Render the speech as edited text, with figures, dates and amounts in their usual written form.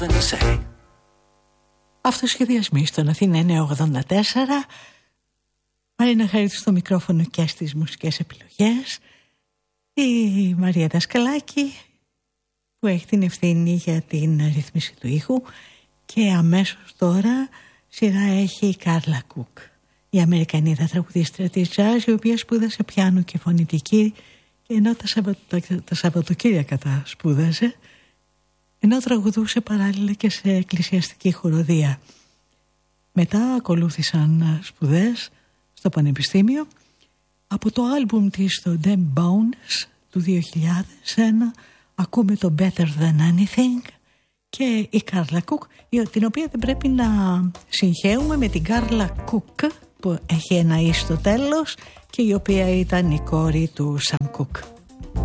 Αυτοσχεδιασμοί στον Αθήνα 984. Μαρίνα Χαρίτου στο μικρόφωνο και στις μουσικές επιλογές. Η Μαρία Δασκαλάκη που έχει την ευθύνη για την ρύθμιση του ήχου. Και αμέσως τώρα σειρά έχει η Κάρλα Κουκ, η Αμερικανίδα τραγουδίστρια της jazz, η οποία σπούδασε πιάνο και φωνητική, και ενώ τα Σαββατοκύριακα τα σπούδασε, ενώ τραγουδούσε παράλληλα και σε εκκλησιαστική χοροδία. Μετά ακολούθησαν σπουδές στο Πανεπιστήμιο. Από το άλμπουμ της, το Dem Bones του 2001, ακούμε το Better Than Anything. Και η Κάρλα Κουκ, την οποία δεν πρέπει να συγχαίουμε με την Κάρλα Κουκ που έχει ένα «η» στο τέλος και η οποία ήταν η κόρη του Σαμ Κουκ.